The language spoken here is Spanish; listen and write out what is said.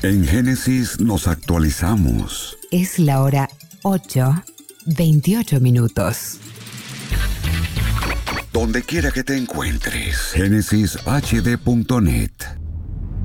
En Génesis nos actualizamos. Es la hora 8:28. Donde quiera que te encuentres, GenesisHD.net.